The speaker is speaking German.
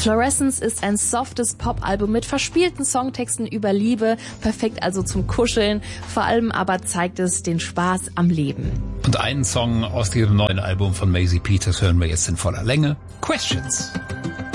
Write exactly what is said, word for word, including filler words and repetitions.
Fluorescence ist ein softes Pop-Album mit verspielten Songtexten über Liebe, perfekt also zum Kuscheln. Vor allem aber zeigt es den Spaß am Leben. Und einen Song aus dem neuen Album von Maisie Peters hören wir jetzt in voller Länge. Questions.